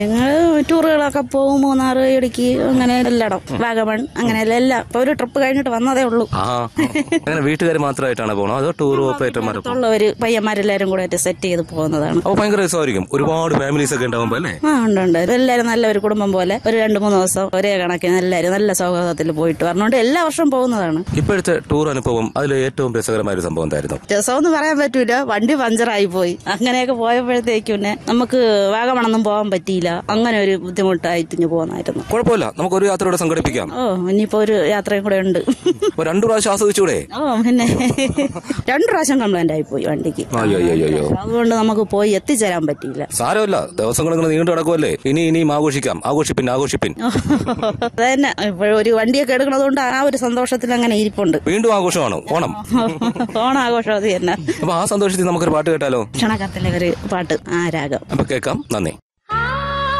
ഞങ്ങള് ടൂറുകളൊക്കെ പോകും, മൂന്നാർ, ഇടുക്കി, അങ്ങനെ എല്ലായിടം, വാഗമൺ, അങ്ങനെ എല്ലാം. ഇപ്പൊ ഒരു ട്രിപ്പ് കഴിഞ്ഞിട്ട് വന്നതേ ഉള്ളൂ. വീട്ടുകാർ മാത്രമായിട്ടാണ് പോകണോ അതോ ടൂർ ഓപ്പറേറ്റർമാരുള്ളവര് പയ്യന്മാരെല്ലാരും കൂടെ സെറ്റ് ചെയ്ത് പോകുന്നതാണ്. അപ്പൊ ഭയങ്കര രസമായിരിക്കും, ഒരുപാട് ഫാമിലീസ് ഒക്കെ ഉണ്ടാവുമ്പോ അല്ലേ? ഉണ്ട്. എല്ലാരും നല്ല ഒരു കുടുംബം പോലെ ഒരു 2-3 ദിവസം ഒരേ കണക്കിന് എല്ലാരും നല്ല സൗഹൃദത്തിൽ പോയിട്ട് പറഞ്ഞോണ്ട് എല്ലാ വർഷവും പോകുന്നതാണ്. ഇപ്പോഴത്തെ ടൂർ അനുഭവം അതിൽ ഏറ്റവും രസകരമായ ഒരു സംഭവം എന്തായിരുന്നു? രസമെന്ന് പറയാൻ പറ്റൂല, വണ്ടി പഞ്ചറായി പോയി. അങ്ങനെയൊക്കെ പോയപ്പോഴത്തേക്കും നമുക്ക് വാഗമണൊന്നും പോകാൻ പറ്റിയില്ല. അങ്ങനെ ഒരു ബുദ്ധിമുട്ടായിട്ട് ഇനി പോകുന്നായിരുന്നു. കുഴപ്പമില്ല, നമുക്കൊരു യാത്രയോടെ സംഘടിപ്പിക്കാം. ഇനിയിപ്പോ ഒരു യാത്രയും കൂടെ ഉണ്ട്. 2 പ്രാവശ്യം ആസ്വദിച്ചൂടെ? പിന്നെ 2 പ്രാവശ്യം കംപ്ലൈന്റ് ആയി പോയി വണ്ടിക്ക്. അതുകൊണ്ട് നമുക്ക് പോയി എത്തിച്ചേരാൻ പറ്റിയില്ല. സാരമില്ല, ദിവസങ്ങൾ നീണ്ടു നടക്കുമല്ലേ. ഇനിയും ആഘോഷിക്കാം. ആഘോഷിപ്പിൻ. അതന്നെ, ഇപ്പോഴും ഒരു വണ്ടിയൊക്കെ എടുക്കണതുകൊണ്ട് ആ ഒരു സന്തോഷത്തിൽ അങ്ങനെ ഇരിപ്പുണ്ട്. വീണ്ടും ആഘോഷമാണ് ഓണം. ഓണാഘോഷം അത് തന്നെ. അപ്പൊ ആ സന്തോഷത്തിൽ നമുക്കൊരു പാട്ട് കേട്ടാലോ? ക്ഷണക്കത്തിലെ ഒരു പാട്ട്, ആ രാഗം. അപ്പൊ കേൾക്കാം. നന്ദി.